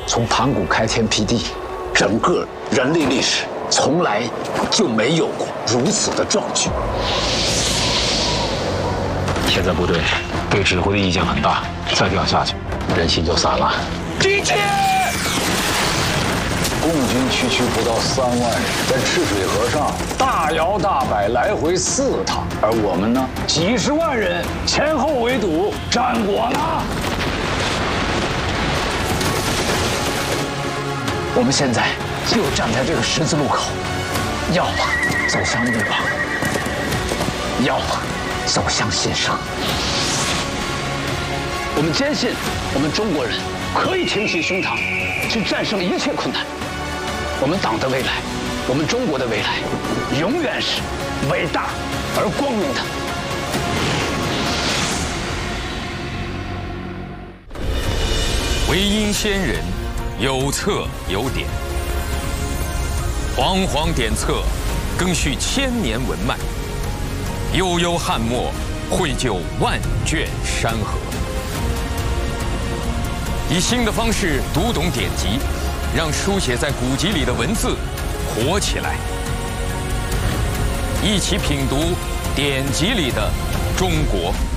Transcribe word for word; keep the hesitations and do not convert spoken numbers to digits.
从盘古开天辟地，整个人类历史从来就没有过如此的壮举。 现在部队对指挥的意见很大，再这样下去，人心就散了。 敌前！ 共军区区不到三万人，在赤水河上大摇大摆来回四趟，而我们呢，几十万人前后围堵，战果呢？ 我们现在就站在这个十字路口，要么走向灭亡，要么走向新生。 我们坚信，我们中国人可以挺起胸膛，去战胜一切困难。我们党的未来，我们中国的未来，永远是伟大而光明的。 唯因先人有策有典，煌煌典册更续千年文脉，悠悠汉墨绘就万卷山河。以新的方式读懂典籍，让书写在古籍里的文字活起来。一起品读典籍里的中国。